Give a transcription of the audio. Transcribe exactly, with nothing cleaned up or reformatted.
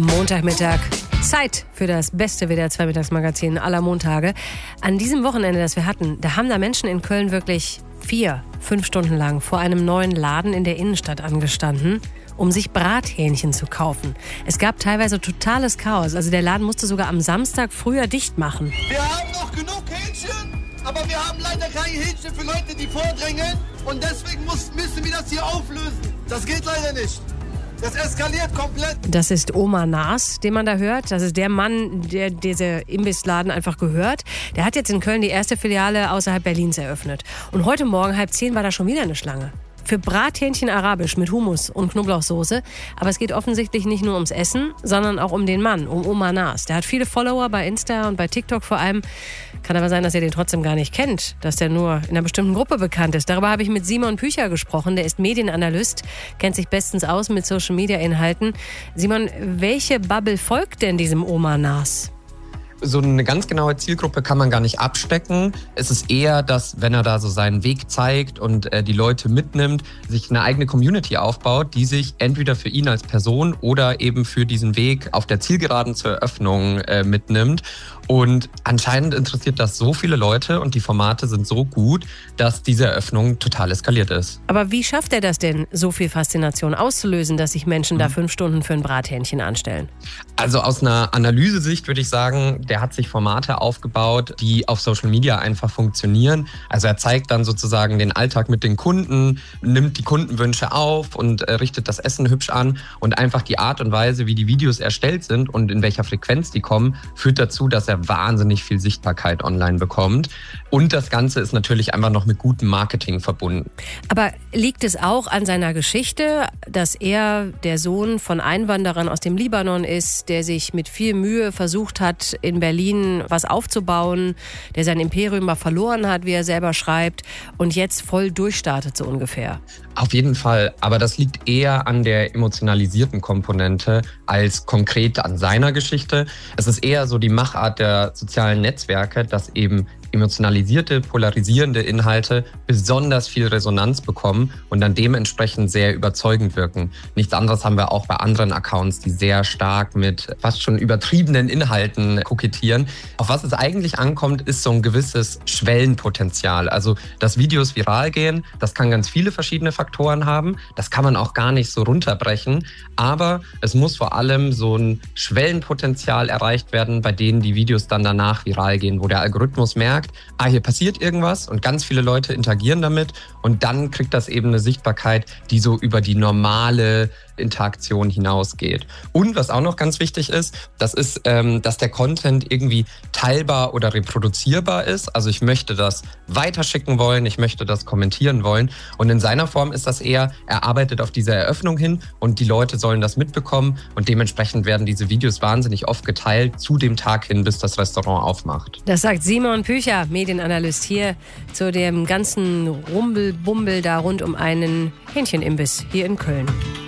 Montagmittag. Zeit für das beste W D R zwei Mittagsmagazin aller Montage. An diesem Wochenende, das wir hatten, da haben da Menschen in Köln wirklich vier, fünf Stunden lang vor einem neuen Laden in der Innenstadt angestanden, um sich Brathähnchen zu kaufen. Es gab teilweise totales Chaos. Also der Laden musste sogar am Samstag früher dicht machen. Wir haben noch genug Hähnchen, aber wir haben leider keine Hähnchen für Leute, die vordrängeln. Und deswegen muss, müssen wir das hier auflösen. Das geht leider nicht. Das eskaliert komplett. Das ist Omar Naas, den man da hört. Das ist der Mann, der dieser Imbissladen einfach gehört. Der hat jetzt in Köln die erste Filiale außerhalb Berlins eröffnet. Und heute Morgen halb zehn war da schon wieder eine Schlange. Für Brathähnchen arabisch mit Hummus und Knoblauchsoße. Aber es geht offensichtlich nicht nur ums Essen, sondern auch um den Mann, um Omar Naas. Der hat viele Follower bei Insta und bei TikTok vor allem. Kann aber sein, dass ihr den trotzdem gar nicht kennt, dass der nur in einer bestimmten Gruppe bekannt ist. Darüber habe ich mit Simon Pücher gesprochen. Der ist Medienanalyst, kennt sich bestens aus mit Social-Media-Inhalten. Simon, welche Bubble folgt denn diesem Omar Naas? So eine ganz genaue Zielgruppe kann man gar nicht abstecken. Es ist eher, dass, wenn er da so seinen Weg zeigt und äh, die Leute mitnimmt, sich eine eigene Community aufbaut, die sich entweder für ihn als Person oder eben für diesen Weg auf der Zielgeraden zur Eröffnung äh, mitnimmt. Und anscheinend interessiert das so viele Leute und die Formate sind so gut, dass diese Eröffnung total eskaliert ist. Aber wie schafft er das denn, so viel Faszination auszulösen, dass sich Menschen da fünf Stunden für ein Brathähnchen anstellen? Also aus einer Analysesicht würde ich sagen, der hat sich Formate aufgebaut, die auf Social Media einfach funktionieren. Also er zeigt dann sozusagen den Alltag mit den Kunden, nimmt die Kundenwünsche auf und äh, richtet das Essen hübsch an. Und einfach die Art und Weise, wie die Videos erstellt sind und in welcher Frequenz die kommen, führt dazu, dass er wahnsinnig viel Sichtbarkeit online bekommt. Und das Ganze ist natürlich einfach noch mit gutem Marketing verbunden. Aber liegt es auch an seiner Geschichte, dass er der Sohn von Einwanderern aus dem Libanon ist, der sich mit viel Mühe versucht hat, in Berlin was aufzubauen, der sein Imperium mal verloren hat, wie er selber schreibt, und jetzt voll durchstartet so ungefähr? Auf jeden Fall, aber das liegt eher an der emotionalisierten Komponente als konkret an seiner Geschichte. Es ist eher so die Machart der sozialen Netzwerke, dass eben emotionalisierte, polarisierende Inhalte besonders viel Resonanz bekommen und dann dementsprechend sehr überzeugend wirken. Nichts anderes haben wir auch bei anderen Accounts, die sehr stark mit fast schon übertriebenen Inhalten kokettieren. Auf was es eigentlich ankommt, ist so ein gewisses Schwellenpotenzial. Also, dass Videos viral gehen, das kann ganz viele verschiedene Faktoren haben. Das kann man auch gar nicht so runterbrechen. Aber es muss vor allem so ein Schwellenpotenzial erreicht werden, bei denen die Videos dann danach viral gehen, wo der Algorithmus merkt, ah, hier passiert irgendwas und ganz viele Leute interagieren damit und dann kriegt das eben eine Sichtbarkeit, die so über die normale Interaktion hinausgeht. Und was auch noch ganz wichtig ist, das ist, ähm, dass der Content irgendwie teilbar oder reproduzierbar ist. Also ich möchte das weiterschicken wollen, ich möchte das kommentieren wollen. Und in seiner Form ist das eher, er arbeitet auf diese Eröffnung hin und die Leute sollen das mitbekommen und dementsprechend werden diese Videos wahnsinnig oft geteilt zu dem Tag hin, bis das Restaurant aufmacht. Das sagt Simon Pücher, Medienanalyst, hier zu dem ganzen Rumbelbumbel da rund um einen Hähnchenimbiss hier in Köln.